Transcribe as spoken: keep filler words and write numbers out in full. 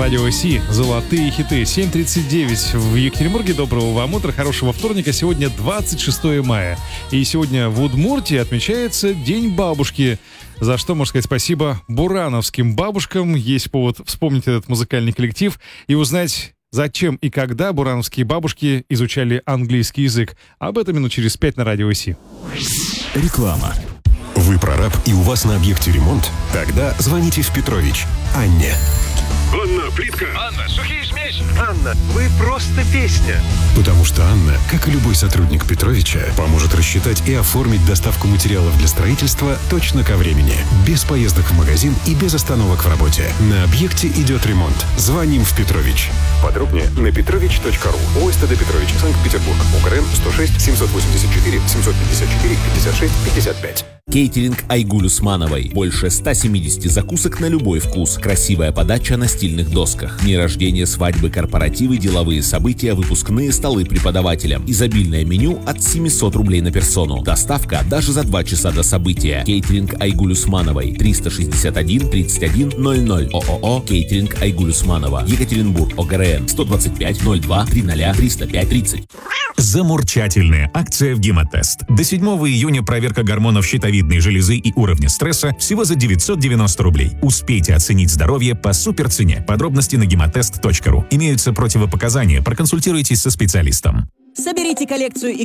Радио Си. Золотые хиты. семь тридцать девять в Екатеринбурге. Доброго вам утра, хорошего вторника. Сегодня двадцать шестое мая. И сегодня в Удмуртии отмечается День бабушки. За что, можно сказать, спасибо бурановским бабушкам. Есть повод вспомнить этот музыкальный коллектив и узнать, зачем и когда бурановские бабушки изучали английский язык. Об этом минут через пять на Радио Си. Реклама. Вы прораб и у вас на объекте ремонт? Тогда звоните в Петрович Анне. Анна, плитка. Анна, сухие смесь. Анна, вы просто песня. Потому что Анна, как и любой сотрудник Петровича, поможет рассчитать и оформить доставку материалов для строительства точно ко времени. Без поездок в магазин и без остановок в работе. На объекте идет ремонт. Звоним в Петрович. Подробнее на петрович точка ру. ОСТД Петрович, Санкт-Петербург. УКРН сто шесть семьсот восемьдесят четыре семьсот пятьдесят четыре пятьдесят шесть пятьдесят пять. Кейтеринг Айгуль Усмановой. Больше ста семидесяти закусок на любой вкус. Красивая подача на стильных досках. Дни рождения, свадьбы, корпоративы, деловые события, выпускные столы преподавателям. Изобильное меню от семисот рублей на персону. Доставка даже за два часа до события. Кейтеринг Айгуль Усмановой. триста шестьдесят один тридцать один ноль ноль. ООО Кейтеринг Айгуль Усманова. Екатеринбург. ОГРН сто двадцать пять ноль два тридцать триста пять тридцать. Замурчательная акция в Гемотест. До седьмого июня проверка гормонов щитовидной железы и уровня стресса всего за девятьсот девяносто рублей. Успейте оценить здоровье по суперцене. Подробности на гемотест точка ру. Имеются противопоказания. Проконсультируйтесь со специалистом. Соберите коллекцию